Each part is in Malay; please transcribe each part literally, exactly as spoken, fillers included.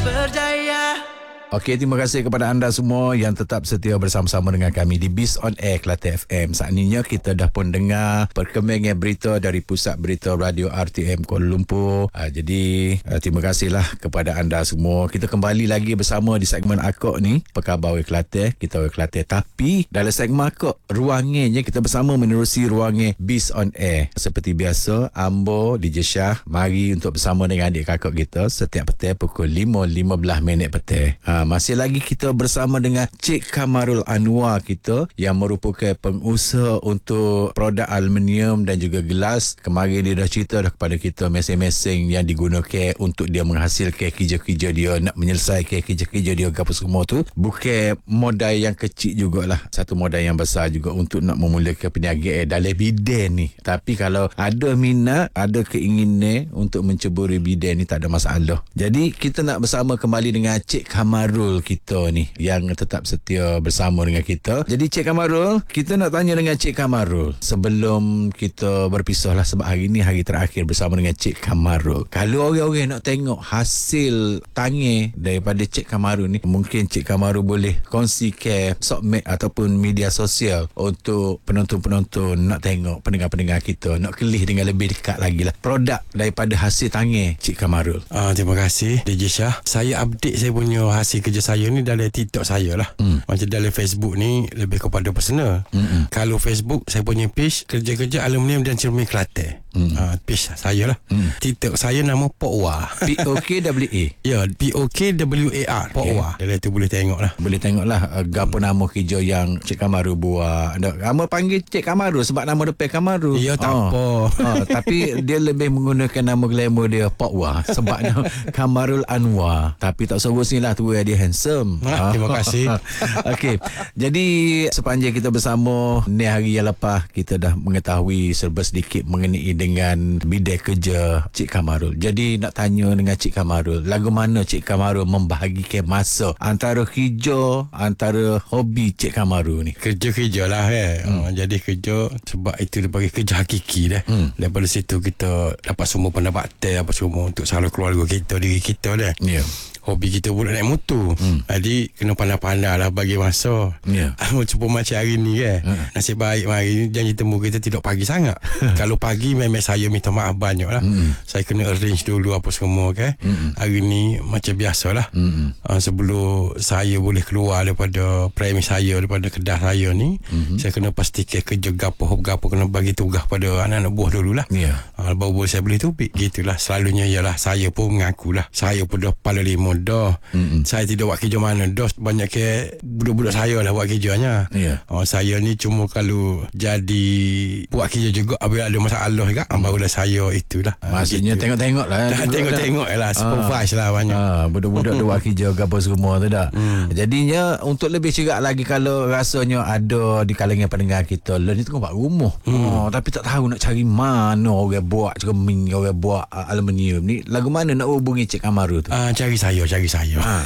berjaya. Okey, terima kasih kepada anda semua yang tetap setia bersama-sama dengan kami di Biz on Air Kelantan F M. Saat ini kita dah pun dengar perkembangan berita dari Pusat Berita Radio R T M Kuala Lumpur. Uh, jadi uh, terima kasihlah kepada anda semua. Kita kembali lagi bersama di segmen Akok ni, Perkhabar Kelantan, kita Kelantan. Tapi dalam segmen Akok, ruangannya kita bersama menerusi ruangan Biz on Air. Seperti biasa, Ambo D J Shah mari untuk bersama dengan adik kakak kita setiap petang pukul lima lima belas minit petang. Uh, masih lagi kita bersama dengan Cik Kamarul Anwar kita yang merupakan pengusaha untuk produk aluminium dan juga gelas. Kemarin dia dah cerita dah kepada kita masing-masing yang digunakan untuk dia menghasilkan kerja-kerja dia, nak menyelesaikan kerja-kerja dia apa semua tu. Bukan modal yang kecil jugalah, satu modal yang besar juga untuk nak memulakan perniagaan dalam bidang ni. Tapi kalau ada minat, ada keinginan untuk menceburi bidang ni, tak ada masalah. Jadi kita nak bersama kembali dengan Cik Kamarul kita ni yang tetap setia bersama dengan kita. Jadi Cik Kamarul, kita nak tanya dengan Cik Kamarul sebelum kita berpisah lah, sebab hari ni hari terakhir bersama dengan Cik Kamarul. Kalau orang-orang nak tengok hasil tangan daripada Cik Kamarul ni, mungkin Cik Kamarul boleh kongsikan sokmed ataupun media sosial untuk penonton-penonton nak tengok, pendengar-pendengar kita nak kelih dengan lebih dekat lagi lah produk daripada hasil tangan Cik Kamarul. Ah, terima kasih D J Shah. Saya update saya punya hasil kerja saya ni dalam TikTok saya lah. Hmm. Macam dalam Facebook ni lebih kepada personal. Hmm. Kalau Facebook saya punya page kerja-kerja aluminium dan cermin Kelantan. Hmm. Uh, page saya lah. Hmm. TikTok saya nama Pokwa. P O K W A. Ya, P O K W A R. Pokwa. Dalam tu boleh tengok lah. Boleh tengok lah uh, apa nama kerja yang Cik Kamarul buat. Nama panggil Cik Kamarul sebab nama depan Kamarul. Ya, tak oh. apa. uh, tapi dia lebih menggunakan nama glamour dia Pokwa sebab nama Kamarul Anwar. Tapi tak sebut sini lah tu dia handsome. Ha, terima kasih. Okey. Jadi sepanjang kita bersama ni hari yang lepas, kita dah mengetahui serba sedikit mengenai dengan bidang kerja Cik Kamarul. Jadi nak tanya dengan Cik Kamarul, lagu mana Cik Kamarul membahagikan masa antara kerja, antara hobi Cik Kamarul ni? Kerja-kerja lah kan. Hmm. Uh, jadi kerja sebab itu dipanggil kerja hakiki dah. Hmm. Daripada situ kita dapat semua pendapatan apa semua untuk salah keluarga kita, diri kita dah. Ya. Yeah. Hobi kita pula naik motor. hmm. Jadi kena pandai-pandai lah bagi masa. Ya. Yeah. Cuba macam hari ni kan. uh. Nasib baik hari ni janji temu kita tidak pagi sangat. Kalau pagi memang saya minta maaf banyak lah. mm. Saya kena arrange dulu apa semua kan. mm. Hari ni macam biasa lah. mm. uh, Sebelum saya boleh keluar daripada premis saya, daripada kedah saya ni, mm-hmm. saya kena pastikan kerja gapo-gapo kena bagi tugas pada anak-anak buah dulu lah. yeah. uh, Baru boleh saya boleh tubik. Gitulah selalunya. Ialah saya pun mengakulah saya pun dah kepala lima dah. Mm-hmm. Saya tidak buat kerja mana dah. Banyak ke budak-budak saya lah buat kerjanya. yeah. oh, Saya ni cuma kalau jadi buat kerja juga apabila ada masalah juga, mm. barulah saya itulah. Maksudnya gitu. Tengok-tengok lah. Tengok-tengok lah. Supervise ah. lah banyak. ah, Budak-budak dia buat kerja apa semua tu dah. mm. Jadinya untuk lebih cerak lagi, kalau rasanya ada di kalangan pendengar kita lah ni tengok buat rumah, mm. oh, tapi tak tahu nak cari mana orang buat cermin, orang buat uh, aluminium ni, lagu mana nak hubungi Cik Kamarul tu? Ah, cari saya cari saya. Ha.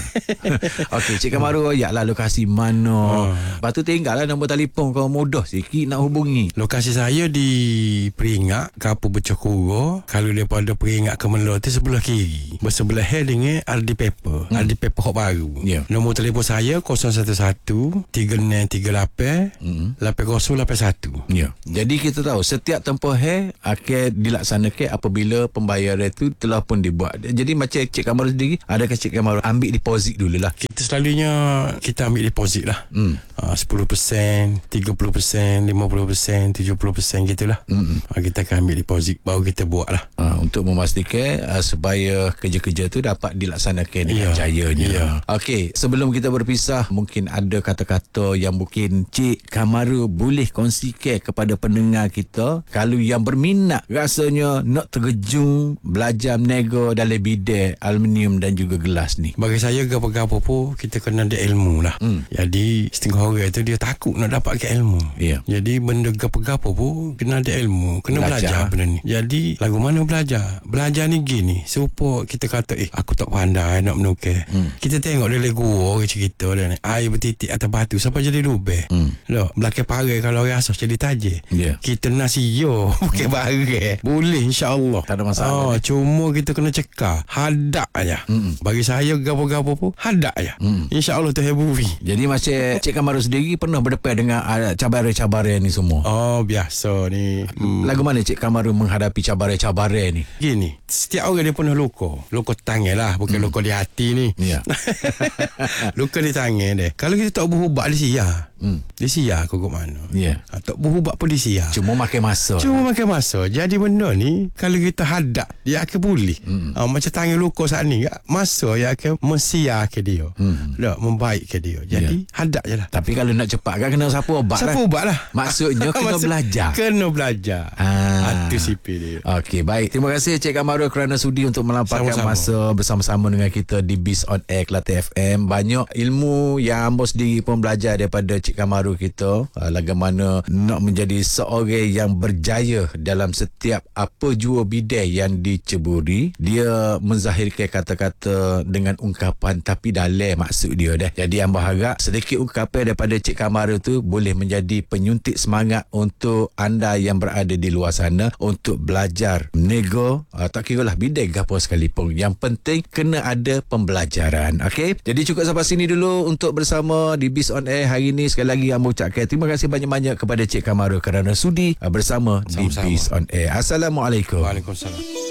Okey, Cik Kamarul, yaklah lokasi mana. Oh. Lepas tu tinggallah nombor telefon kau, mudah sikit nak hubungi. Lokasi saya di Peringak, Kampung Becokuro. Kalau daripada Peringak ke Melor tu sebelah kiri. Bersebelah dengan R D Paper. Hmm. R D Paper hok baru. Yeah. Nombor telefon saya kosong satu satu tiga enam tiga lapan lapan kosong lapan satu. Ya. Jadi kita tahu setiap tempoh he akan dilaksanakan apabila pembayaran itu telah pun dibuat. Jadi macam Cik Kamarul sendiri, adakah Cik Kamarul ambil deposit dulu lah? Kita selalunya kita ambil deposit lah. hmm. uh, sepuluh peratus, tiga puluh peratus, lima puluh peratus, tujuh puluh peratus gitulah. hmm. uh, Kita akan ambil deposit baru kita buat lah. uh, Untuk memastikan uh, supaya kerja-kerja tu dapat dilaksanakan dengan yeah. jayanya. yeah. Okey, sebelum kita berpisah, mungkin ada kata-kata yang mungkin Cik Kamarul boleh kongsikan kepada pendengar kita, kalau yang berminat rasanya nak terjun belajar menego dalam bidang aluminium dan juga gelas ni. Bagi saya gapo-gapo pun kita kena ada ilmu lah. hmm. Jadi setengah orang tu dia takut nak dapatkan ilmu. yeah. Jadi benda gapo-gapo pun kena ada ilmu, kena belajar, belajar benda ni. Jadi lagu mana belajar? Belajar ni gini, supaya kita kata eh aku tak pandai nak menukar. hmm. Kita tengok dalam gua orang cerita dia ni, air bertitik atas batu sampai jadi lubang. hmm. Loh, belakang parai kalau orang asas jadi tajir. yeah. Kita nasi yo bukan parai. Boleh insya-Allah. Tak ada masalah. Oh, cuma kita kena cekar. Hadak aja. Mm. Bagi saya gapo-gapo pun hadak aja. Mm. Insya-Allah tu hebuvi. Jadi macam Cik Kamaru sendiri pernah berdepan dengan uh, cabaran-cabaran ni semua. Oh, biasa ni. Hmm. Lagu mana Cik Kamaru menghadapi cabaran-cabaran ni? Gini, setiap orang dia pernah luka. Luka tangan lah, bukan hmm. luka di hati ni. Ya. Luka di tangan dia. Kalau kita tak berubat dia sia. Hmm. Dia sia kau ke mana? Ya. Ha, tak berubat pun dia sia. Cuma makan masa. Cuma makan masa. Jadi benda ni kalau kita hadap dia akan pulih. Hmm. Ha, macam tangan luka saat ni, masa dia akan mensia ke dia. Hmm. Tak, membaik ke dia. Jadi ya. hadap je lah. Tapi kalau nak cepat kan kena siapa ubat lah. Siapa ubat lah. Maksudnya kena Maksud, belajar. Kena belajar. Ah. Itu sipil dia. Okey, baik. Terima kasih Cik Kamaru kerana sudi untuk melampaukan Sama-sama. masa bersama-sama dengan kita di Biz on Air Kelantan F M. Banyak ilmu yang Ambo sendiri pun belajar daripada Cik Kamaru kita. Bagaimana nak menjadi seorang yang berjaya dalam setiap apa jua bidang yang diceburi. Dia menzahirkan kata-kata dengan ungkapan tapi dalam maksud dia dah. Jadi Ambo harap sedikit ungkapan daripada Cik Kamaru tu boleh menjadi penyuntik semangat untuk anda yang berada di luar sana untuk belajar nego, uh, tak kira lah bidang apa sekalipun. Yang penting kena ada pembelajaran. Okey, jadi cukup sampai sini dulu untuk bersama di Biz on Air hari ini. Sekali lagi Ambo ucapkan terima kasih banyak-banyak kepada Cik Kamaru kerana sudi uh, bersama Sama-sama. di Biz on Air. Assalamualaikum. Waalaikumsalam.